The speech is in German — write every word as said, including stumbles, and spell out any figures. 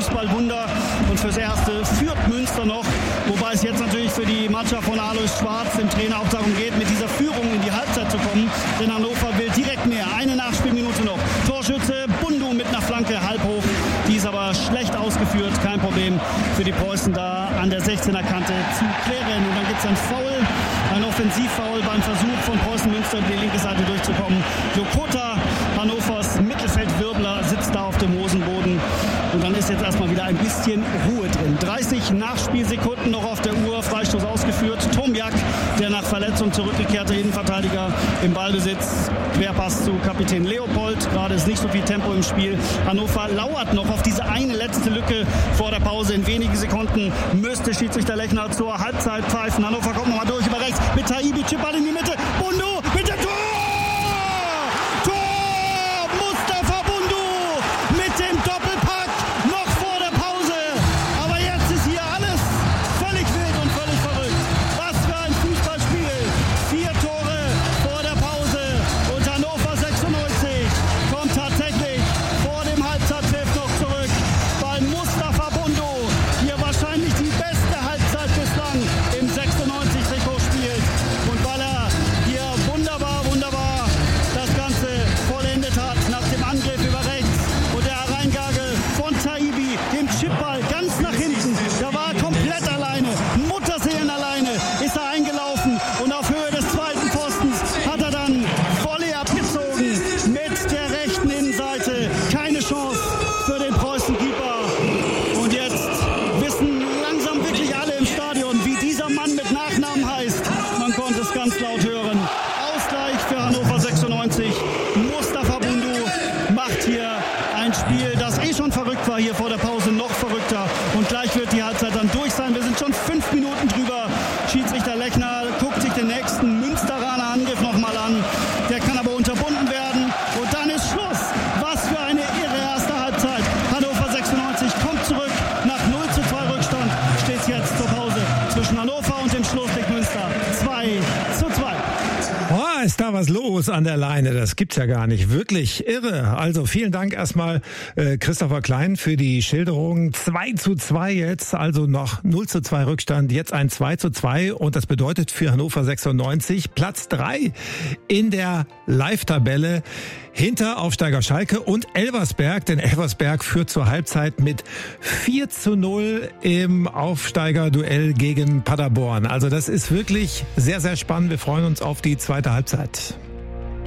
Fußballwunder. Und fürs Erste führt Münster noch. Wobei es jetzt natürlich für die Mannschaft von Alois Schwarz, dem Trainer, auch darum geht, mit dieser Führung in die Halbzeit zu kommen. Denn Hannover will direkt mehr. Eine Nachspielminute noch. Torschütze Bundu mit einer Flanke halb hoch. Die ist aber schlecht ausgeführt. Kein Problem für die Preußen da an der sechzehner Kante zu klären. Und dann gibt es ein Foul, ein Offensivfoul beim Versuch von Preußen Münster, die linke Seite durchzukommen. Jokota, Hannovers Mittelfeldwirbler, sitzt da auf dem Hosenboden. Und dann ist jetzt erstmal wieder ein bisschen Ruhe drin. dreißig Nachspielsekunden noch auf der Uhr. Freistoß ausgeführt. Tomjak, der nach Verletzung zurückgekehrte Innenverteidiger, im Ballbesitz. Querpass zu Kapitän Leopold. Gerade ist nicht so viel Tempo im Spiel. Hannover lauert noch auf diese eine letzte Lücke vor der Pause. In wenigen Sekunden müsste Schiedsrichter Lechner zur Halbzeit pfeifen. Hannover kommt nochmal durch über rechts mit Taibi. Chipball in die Mitte. Bundu mit dem Tor! Hier vor der Pause noch verrückter und gleich wird die Halbzeit dann durch sein. Wir sind schon fünf Minuten drüber. Schiedsrichter Lechner guckt sich den nächsten Münsteraner Angriff nochmal an. Der kann aber unterbunden werden und dann ist Schluss. Was für eine irre erste Halbzeit. Hannover sechsundneunzig kommt zurück. Nach null zu zwei Rückstand steht es jetzt zur Pause zwischen Hannover und dem Schlusslicht Münster. zwei zu zwei. Oh, ist da was los an der Leine? Das gibt's ja gar nicht. Wirklich irre. Also vielen Dank erstmal äh, Christopher Klein für die Schilderung. zwei zu zwei jetzt, also noch null zu zwei Rückstand, jetzt ein zwei zu zwei und das bedeutet für Hannover sechsundneunzig Platz drei in der Live-Tabelle hinter Aufsteiger Schalke und Elversberg, denn Elversberg führt zur Halbzeit mit vier zu null im Aufsteigerduell gegen Paderborn. Also das ist wirklich sehr, sehr spannend. Wir freuen uns auf die zweite Halbzeit.